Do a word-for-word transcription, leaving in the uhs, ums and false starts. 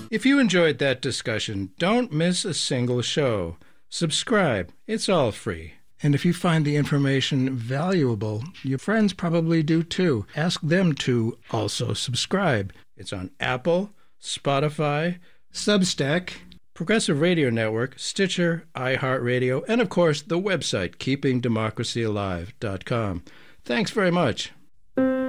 If you enjoyed that discussion, don't miss a single show. Subscribe. It's all free. And if you find the information valuable, your friends probably do too. Ask them to also subscribe. It's on Apple, Spotify, Substack, Progressive Radio Network, Stitcher, iHeartRadio, and of course the website keeping democracy alive dot com. Thanks very much.